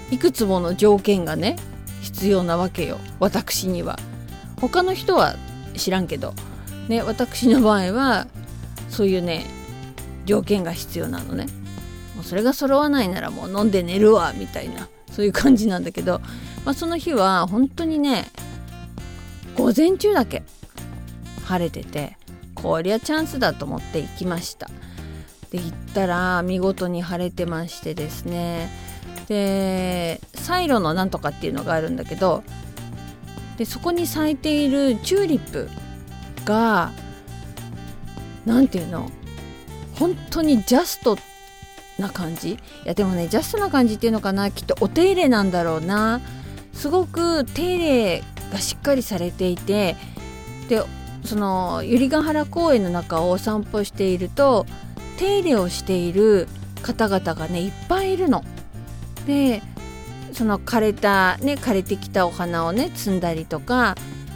いくつもの条件がね必要なわけよ、私には。他の人は知らんけどね、私の場合はそういうね条件が必要なのね。もうそれが揃わないならもう飲んで寝るわみたいな、そういう感じなんだけど、その日は本当にね午前中だけ晴れてて、こりゃチャンスだと思って行きました。で行ったら見事に晴れてましてですね、でサイロのなんとかっていうのがあるんだけど、でそこに咲いているチューリップがなんていうの、本当にジャストな感じ。いやでもねジャストな感じっていうのかな、きっとお手入れなんだろうな。すごく手入れがしっかりされていて、でその百合ヶ原公園の中をお散歩していると手入れをしている方々がねいっぱいいるので、その枯れてきたお花をね摘んだりとか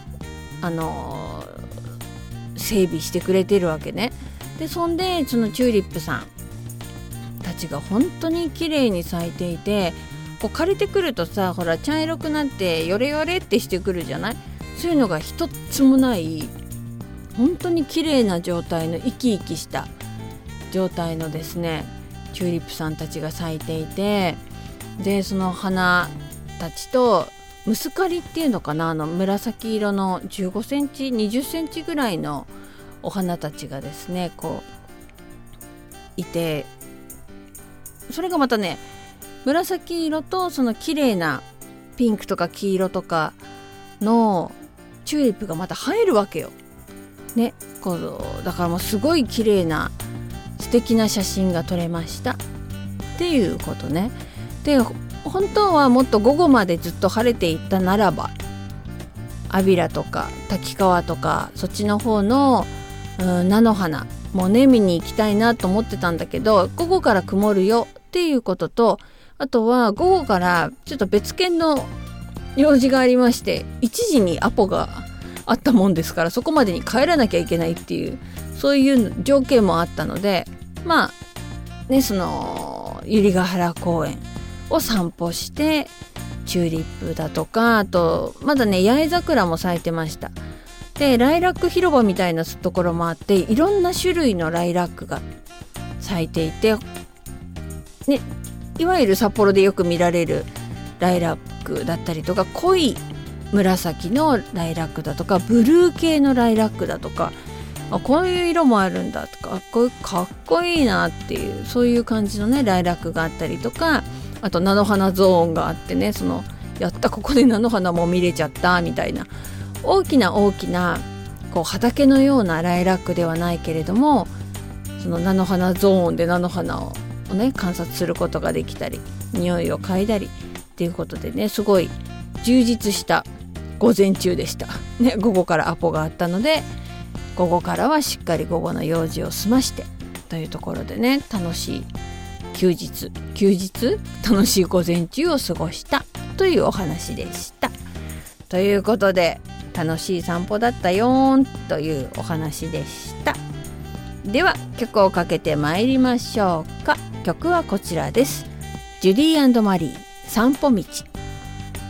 整備してくれてるわけね。でそんでそのチューリップさんたちが本当に綺麗に咲いていて、こう枯れてくるとさ、ほら茶色くなってヨレヨレってしてくるじゃない。そういうのが一つもない、本当に綺麗な状態の生き生きした状態のですねチューリップさんたちが咲いていて、でその花たちとムスカリっていうのかな、紫色の15センチ20センチぐらいのお花たちがですねこういて、それがまたね紫色とその綺麗なピンクとか黄色とかのチューリップがまた映えるわけよね。こうだからもうすごい綺麗な素敵な写真が撮れましたっていうことね。で本当はもっと午後までずっと晴れていったならば、安平とか滝川とかそっちの方の菜の花もね見に行きたいなと思ってたんだけど、午後から曇るよっていうことと、あとは午後からちょっと別件の用事がありまして、1時にアポがあったもんですから、そこまでに帰らなきゃいけないっていうそういう条件もあったので、その百合ヶ原公園を散歩してチューリップだとか、あとまだね八重桜も咲いてました。でライラック広場みたいなところもあって、いろんな種類のライラックが咲いていて、いわゆる札幌でよく見られるライラックだったりとか、濃い紫のライラックだとか、ブルー系のライラックだとか、こういう色もあるんだとか、かっこいいなっていう、そういう感じのねライラックがあったりとか、あと菜の花ゾーンがあってね、そのやったここで菜の花も見れちゃったみたいな、大きなこう畑のようなライラックではないけれども、その菜の花ゾーンで菜の花をね観察することができたり、匂いを嗅いだりっていうことでね、すごい充実した午前中でしたね。午後からアポがあったので、午後からはしっかり午後の用事を済ましてというところでね、楽しい休日楽しい午前中を過ごしたというお話でした。ということで楽しい散歩だったよというお話でした。では曲をかけてまいりましょうか。曲はこちらです。ジュディ&マリー、散歩道。